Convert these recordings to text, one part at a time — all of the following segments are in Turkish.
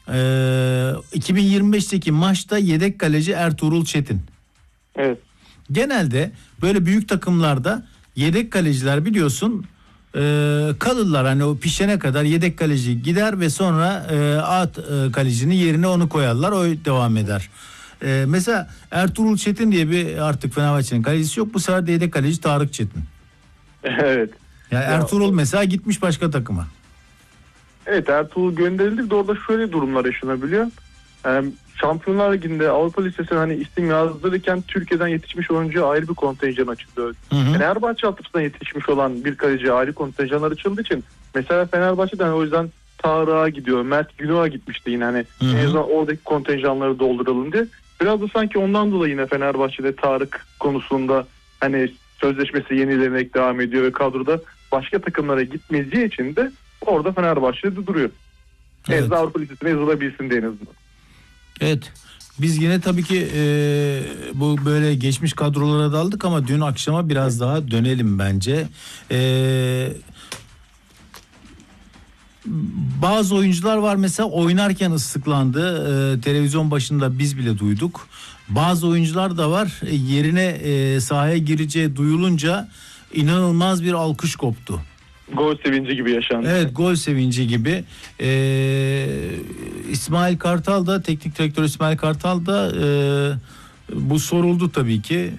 2025'teki maçta yedek kaleci Ertuğrul Çetin. Evet. Genelde böyle büyük takımlarda yedek kaleciler biliyorsun kalırlar, hani o pişene kadar yedek kaleci gider ve sonra kalecinin yerine onu koyarlar, o devam eder. Mesela Ertuğrul Çetin diye bir artık Fenerbahçe'nin kalecisi yok, bu sefer de yedek kaleci Tarık Çetin. Evet. Yani Ertuğrul mesela gitmiş başka takıma. Evet, Ertuğrul gönderildi de orada şöyle durumlar yaşanabiliyor. Şampiyonlar Ligi'nde Avrupa Lisesi'ne hani isim yazdırırken Türkiye'den yetişmiş oyuncuya ayrı bir kontenjan açılıyor. Fenerbahçe altyapısından yetişmiş olan bir kaleciye ayrı kontenjanlar açıldığı için mesela Fenerbahçe'den o yüzden Tarık'a gidiyor. Mert Günok'a gitmişti yine, hani en azından oradaki kontenjanları dolduralım diye. Biraz da sanki ondan dolayı yine Fenerbahçe'de Tarık konusunda hani sözleşmesi yenilenerek devam ediyor ve kadroda başka takımlara gitmeyeceği için de orada Fenerbahçe'de duruyor. Evet. En azından Avrupa Lisesi'ne yazılabilsin diye en azından. Evet. Biz yine tabii ki bu böyle geçmiş kadrolara daldık ama dün akşama biraz daha dönelim bence. Bazı oyuncular var mesela oynarken ıslıklandı. Televizyon başında biz bile duyduk. Bazı oyuncular da var yerine sahaya gireceği duyulunca inanılmaz bir alkış koptu. Gol sevinci gibi yaşandı. Evet, gol sevinci gibi. İsmail Kartal da, teknik direktör İsmail Kartal da bu soruldu tabii ki.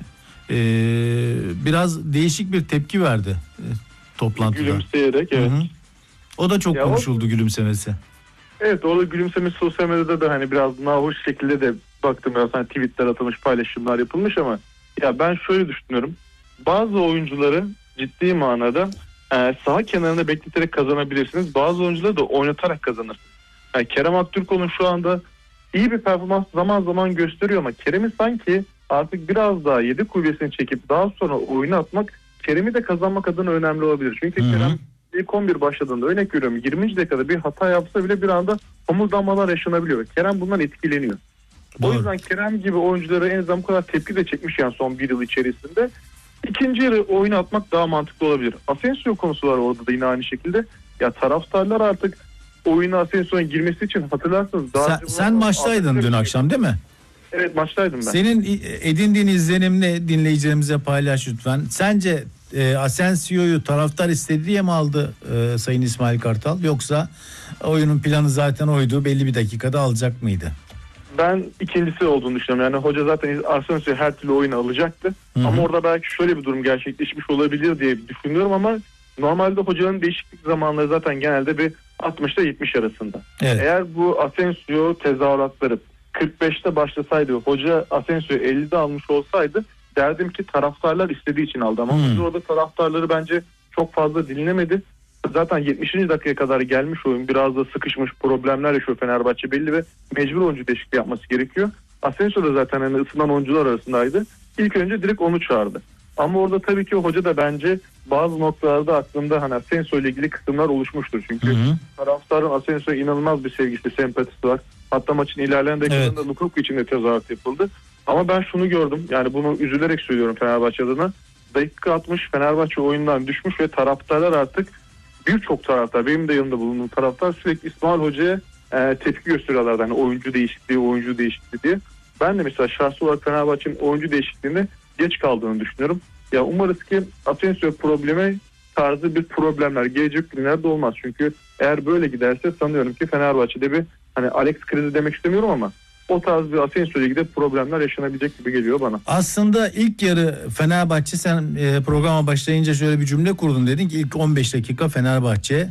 Biraz değişik bir tepki verdi toplantıda. Gülümseyerek, evet. Hı-hı. O da çok konuşuldu, gülümsemesi. Evet, orada gülümsemesi sosyal medyada da hani biraz nahoş şekilde de baktım, biraz hani tweetler atılmış, paylaşımlar yapılmış ama ya ben şöyle düşünüyorum. Bazı oyuncuları ciddi manada saha kenarında bekleterek kazanabilirsiniz. Bazı oyuncuları da oynatarak kazanırsınız. Yani Kerem Aktürkoğlu'nun şu anda iyi bir performans zaman zaman gösteriyor ama Kerem'i sanki artık biraz daha yedek kulübesini çekip daha sonra oyuna atmak Kerem'i de kazanmak adına önemli olabilir. Çünkü Kerem ilk 11 başladığında, örnek veriyorum, 20. dakikada bir hata yapsa bile bir anda homurdanmalar yaşanabiliyor. Kerem bundan etkileniyor. Doğru. O yüzden Kerem gibi oyuncuları en azından bu kadar tepki de çekmiş yani son bir yıl içerisinde. İkinci yarı oyunu atmak daha mantıklı olabilir. Asensio konusu var orada da yine aynı şekilde. Ya taraftarlar artık oyuna Asensio'nun girmesi için, hatırlarsınız. Sen maçtaydın dün akşam değil mi? Evet, maçtaydım ben. Senin edindiğin izlenimle dinleyicilerimize paylaş lütfen. Sence Asensio'yu taraftar istedi diye mi aldı Sayın İsmail Kartal? Yoksa oyunun planı zaten oydu, belli bir dakikada alacak mıydı? Ben ikincisi olduğunu düşünüyorum. Yani hoca zaten Asensio'yu her türlü oyuna alacaktı. Hı-hı. Ama orada belki şöyle bir durum gerçekleşmiş olabilir diye düşünüyorum ama normalde hocanın değişiklik zamanları zaten genelde bir 60 ile 70 arasında. Evet. Eğer bu Asensio tezahüratları 45'te başlasaydı, hoca Asensio'yu 50'de almış olsaydı derdim ki taraftarlar istediği için aldı. Ama orada taraftarları bence çok fazla dinlemedi. Zaten 70. dakikaya kadar gelmiş oyun, biraz da sıkışmış, problemler yaşıyor Fenerbahçe belli ve mecbur oyuncu değişikliği yapması gerekiyor. Asensio da zaten hani ısınan oyuncular arasındaydı. İlk önce direkt onu çağırdı. Ama orada tabii ki hoca da bence bazı noktalarda aklında hani Asensio ile ilgili kısımlar oluşmuştur. Çünkü taraftarın Asensio'ya inanılmaz bir sevgisi, sempatisi var. Hatta maçın ilerleyen dakikalarında Lukaku için de tezahürat yapıldı. Ama ben şunu gördüm, yani bunu üzülerek söylüyorum Fenerbahçe adına. Dakika 60 Fenerbahçe oyundan düşmüş ve taraftarlar artık, birçok taraftar, benim de yanımda bulunduğum taraftar sürekli İsmail Hoca'ya tepki gösteriyorlardı. Hani oyuncu değişikliği diye. Ben de mesela şahsi olarak Fenerbahçe'nin oyuncu değişikliğinde geç kaldığını düşünüyorum. Ya umarız ki Asensio problemi tarzı bir problemler gelecek günlerde olmaz. Çünkü eğer böyle giderse sanıyorum ki Fenerbahçe'de bir hani Alex krizi demek istemiyorum ama o tarz bir Asensio ile ilgili problemler yaşanabilecek gibi geliyor bana. Aslında ilk yarı Fenerbahçe, sen programa başlayınca şöyle bir cümle kurdun, dedin ki ilk 15 dakika Fenerbahçe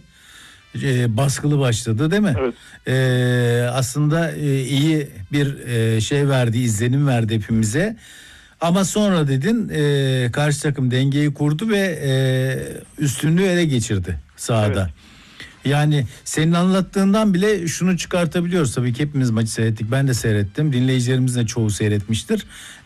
baskılı başladı değil mi? Evet. Aslında iyi bir şey verdi, izlenim verdi hepimize. Ama sonra dedin karşı takım dengeyi kurdu ve üstünlüğü ele geçirdi sahada. Evet. Yani senin anlattığından bile şunu çıkartabiliyoruz. Tabii ki hepimiz maçı seyrettik. Ben de seyrettim. Dinleyicilerimizin de çoğu seyretmiştir.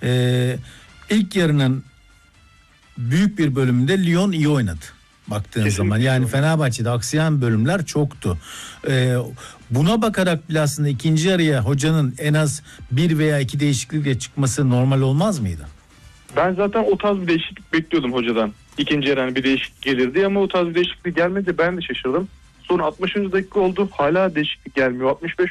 İlk yarının büyük bir bölümünde Lyon iyi oynadı. Baktığın zaman yani Fenerbahçe'de aksayan bölümler çoktu. Buna bakarak bile aslında ikinci yarıya hocanın en az bir veya iki değişiklikle çıkması normal olmaz mıydı? Ben zaten o tarz bir değişiklik bekliyordum hocadan. İkinci yarı bir değişiklik gelirdi ama o tarz bir değişiklik gelmedi, ben de şaşırdım. Sonra 60. dakika oldu, hala değişiklik gelmiyor. 65